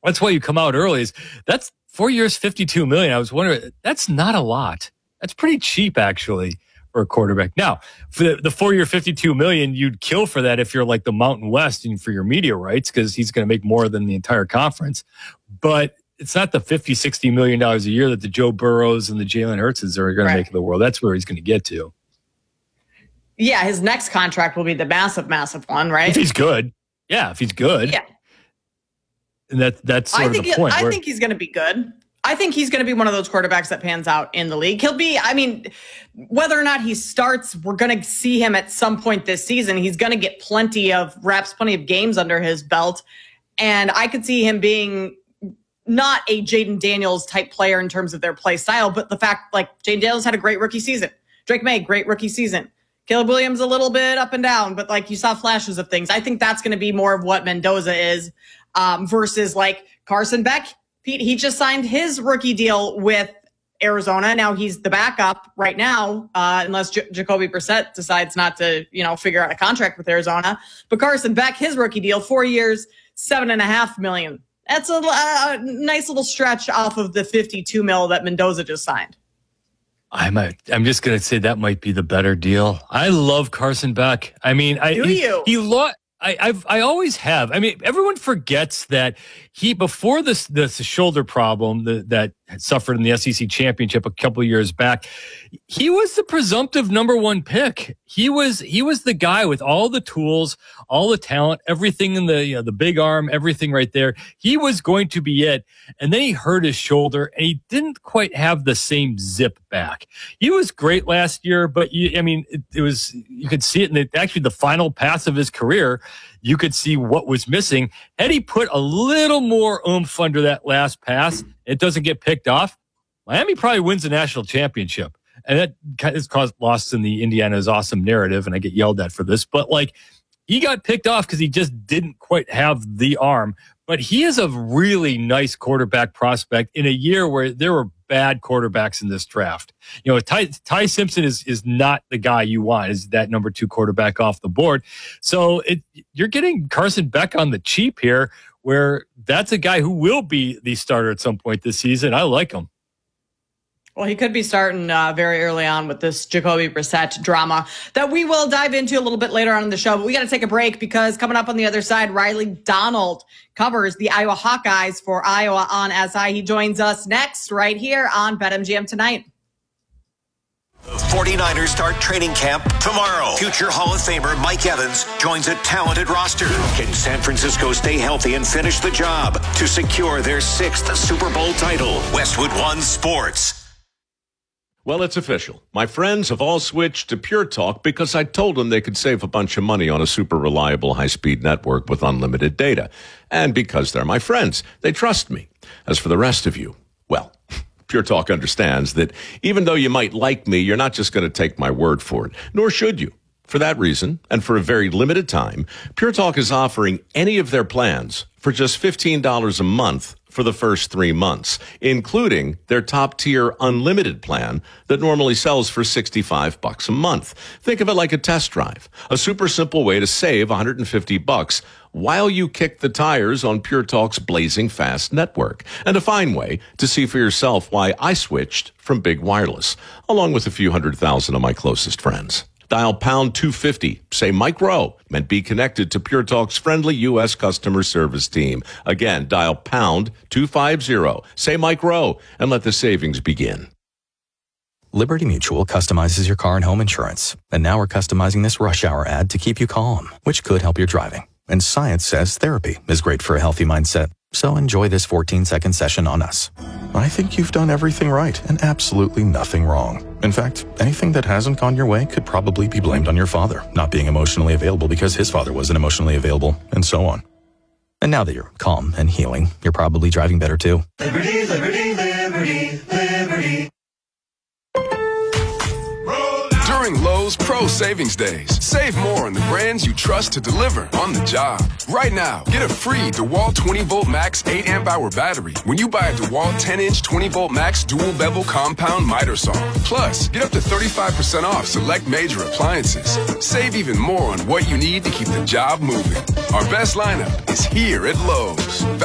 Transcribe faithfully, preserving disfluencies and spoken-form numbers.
that's why you come out early. Is that's four years, fifty-two million. I was wondering, that's not a lot. That's pretty cheap, actually, for a quarterback. Now, for the, the four year, fifty-two million, you'd kill for that if you're like the Mountain West and for your media rights, because he's going to make more than the entire conference. But it's not the fifty, sixty million dollars a year that the Joe Burrows and the Jalen Hurtses are going right. to make in the world. That's where he's going to get to. Yeah, his next contract will be the massive, massive one, right? If he's good. Yeah, if he's good. Yeah. And that, that's sort I think of the point. I where, think he's going to be good. I think he's going to be one of those quarterbacks that pans out in the league. He'll be, I mean, whether or not he starts, we're going to see him at some point this season. He's going to get plenty of reps, plenty of games under his belt. And I could see him being not a Jaden Daniels type player in terms of their play style, but the fact, like, Jaden Daniels had a great rookie season. Drake May, great rookie season. Caleb Williams, a little bit up and down, but like you saw flashes of things. I think that's going to be more of what Mendoza is um, versus like Carson Beck. Pete, he just signed his rookie deal with Arizona. Now he's the backup right now, uh, unless J- Jacoby Brissett decides not to, you know, figure out a contract with Arizona. But Carson Beck, his rookie deal, four years, seven and a half million. That's a, a nice little stretch off of the fifty-two mil that Mendoza just signed. I might, I'm just going to say that might be the better deal. I love Carson Beck. I mean, I, Do he, you? He lo- I, I've, I always have. I mean, everyone forgets that he, before this, this shoulder problem that, that had suffered in the S E C championship a couple of years back, he was the presumptive number one pick. He was, he was the guy with all the tools, all the talent, everything in the, you know, the big arm, everything right there. He was going to be it. And then he hurt his shoulder and he didn't quite have the same zip back. He was great last year, but you, I mean, it, it was, you could see it in the, actually the final pass of his career. You could see what was missing. Had he put a little more oomph under that last pass, it doesn't get picked off, Miami probably wins the national championship. And that has caused loss in the Indiana's awesome narrative, and I get yelled at for this. But, like, he got picked off because he just didn't quite have the arm. But he is a really nice quarterback prospect in a year where there were bad quarterbacks in this draft. You know, Ty, Ty Simpson is is not the guy you want, is that number two quarterback off the board. So it, you're getting Carson Beck on the cheap here, where that's a guy who will be the starter at some point this season. I like him. Well, he could be starting uh, very early on with this Jacoby Brissett drama that we will dive into a little bit later on in the show. But we got to take a break because coming up on the other side, Riley Donald covers the Iowa Hawkeyes for Iowa on S I. He joins us next right here on BetMGM Tonight. The 49ers start training camp tomorrow. Future Hall of Famer Mike Evans joins a talented roster. Can San Francisco stay healthy and finish the job to secure their sixth Super Bowl title? Westwood One Sports. Well, it's official. My friends have all switched to Pure Talk because I told them they could save a bunch of money on a super reliable high-speed network with unlimited data. And because they're my friends, they trust me. As for the rest of you, well, Pure Talk understands that even though you might like me, you're not just going to take my word for it, nor should you. For that reason, and for a very limited time, Pure Talk is offering any of their plans for just fifteen dollars a month for the first three months, including their top-tier unlimited plan that normally sells for sixty-five bucks a month. Think of it like a test drive, a super simple way to save one hundred fifty bucks while you kick the tires on Pure Talk's blazing fast network, and a fine way to see for yourself why I switched from Big Wireless, along with a few hundred thousand of my closest friends. Dial pound two fifty, say Mike Rowe, and be connected to Pure Talk's friendly U S customer service team. Again, dial pound two fifty, say Mike Rowe, and let the savings begin. Liberty Mutual customizes your car and home insurance. And now we're customizing this rush hour ad to keep you calm, which could help your driving. And science says therapy is great for a healthy mindset. So enjoy this fourteen-second session on us. I think you've done everything right and absolutely nothing wrong. In fact, anything that hasn't gone your way could probably be blamed on your father not being emotionally available because his father wasn't emotionally available, and so on. And now that you're calm and healing, you're probably driving better too. Liberty, liberty, liberty, liberty. During Lowe's Pro Savings Days, save more on the brands you trust to deliver on the job. Right now, get a free DeWalt twenty volt max eight amp hour battery when you buy a DeWalt ten inch twenty volt max dual bevel compound miter saw. Plus, get up to thirty-five percent off select major appliances. Save even more on what you need to keep the job moving. Our best lineup is here at Lowe's.